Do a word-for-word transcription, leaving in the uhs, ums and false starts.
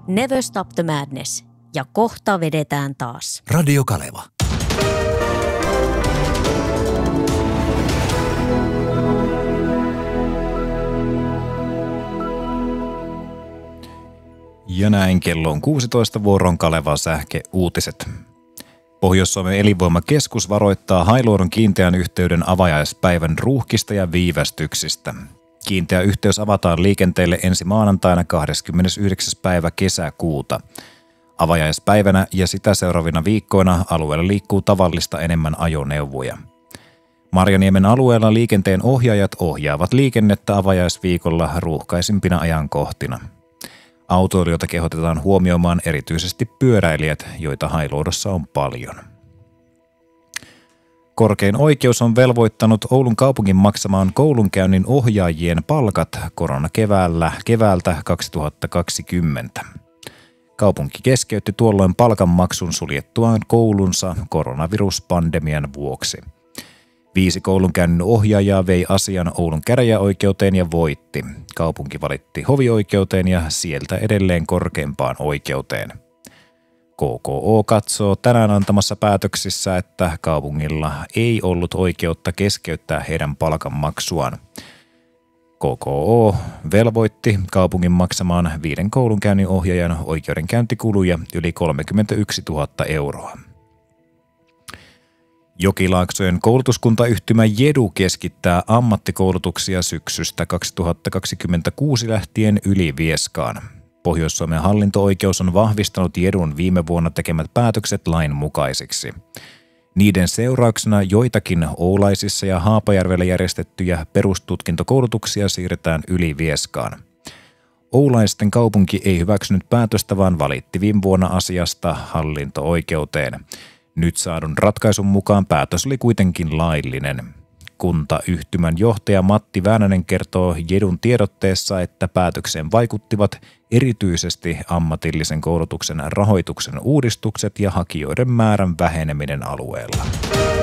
Never Stop the Madness ja kohta vedetään taas. Radio Kaleva. Ja näin kello on kuusitoista vuoron Kalevan sähkeuutiset. Pohjois-Suomen elinvoimakeskus varoittaa Hailuodon kiinteän yhteyden avajaispäivän ruuhkista ja viivästyksistä. Kiinteä yhteys avataan liikenteelle ensi maanantaina kahdeskymmenesyhdeksäs päivä kesäkuuta. Avajaispäivänä ja sitä seuraavina viikkoina alueella liikkuu tavallista enemmän ajoneuvoja. Marjaniemen alueella liikenteen ohjaajat ohjaavat liikennettä avajaisviikolla ruuhkaisimpina ajankohtina. Autoilijoita kehotetaan huomioimaan erityisesti pyöräilijät, joita Hailuodossa on paljon. Korkein oikeus on velvoittanut Oulun kaupungin maksamaan koulunkäynnin ohjaajien palkat koronakeväällä keväältä kaksituhattakaksikymmentä. Kaupunki keskeytti tuolloin palkanmaksun suljettuaan koulunsa koronaviruspandemian vuoksi. Viisi koulunkäynnin ohjaajaa vei asian Oulun käräjäoikeuteen ja voitti. Kaupunki valitti hovioikeuteen ja sieltä edelleen korkeimpaan oikeuteen. K K O katsoo tänään antamassa päätöksissä, että kaupungilla ei ollut oikeutta keskeyttää heidän palkanmaksuaan. K K O velvoitti kaupungin maksamaan viiden koulunkäynnin ohjaajan oikeudenkäyntikuluja yli kolmekymmentäyksituhatta euroa. Jokilaaksojen koulutuskuntayhtymä JEDU keskittää ammattikoulutuksia syksystä kaksituhattakaksikymmentäkuusi lähtien Ylivieskaan. Pohjois-Suomen hallinto-oikeus on vahvistanut JEDUn viime vuonna tekemät päätökset lain mukaisiksi. Niiden seurauksena joitakin Oulaisissa ja Haapajärvellä järjestettyjä perustutkintokoulutuksia siirretään Ylivieskaan. Oulaisten kaupunki ei hyväksynyt päätöstä, vaan valitti viime vuonna asiasta hallinto-oikeuteen. Nyt saadun ratkaisun mukaan päätös oli kuitenkin laillinen. Kuntayhtymän johtaja Matti Väänänen kertoo JEDUn tiedotteessa, että päätökseen vaikuttivat erityisesti ammatillisen koulutuksen rahoituksen uudistukset ja hakijoiden määrän väheneminen alueella.